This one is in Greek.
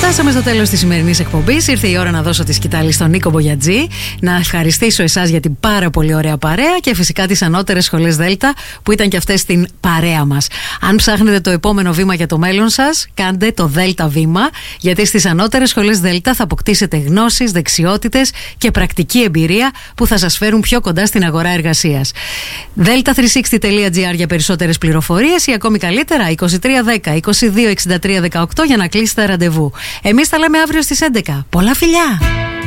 Φτάσαμε στο τέλος της σημερινής εκπομπής. Ήρθε η ώρα να δώσω τη σκητάλη στον Νίκο Μπογιατζή. Να ευχαριστήσω εσάς για την πάρα πολύ ωραία παρέα και φυσικά τις ανώτερες σχολές Δέλτα που ήταν και αυτές στην παρέα μας. Αν ψάχνετε το επόμενο βήμα για το μέλλον σας, κάντε το Δέλτα βήμα, γιατί στις ανώτερες σχολές Δέλτα θα αποκτήσετε γνώσεις, δεξιότητες και πρακτική εμπειρία που θα σας φέρουν πιο κοντά στην αγορά εργασίας. Delta360.gr για περισσότερες πληροφορίες ή ακόμη καλύτερα 2310 22 63 18 για να κλείσετε ραντεβού. Εμείς τα λέμε αύριο στις 11. Πολλά φιλιά!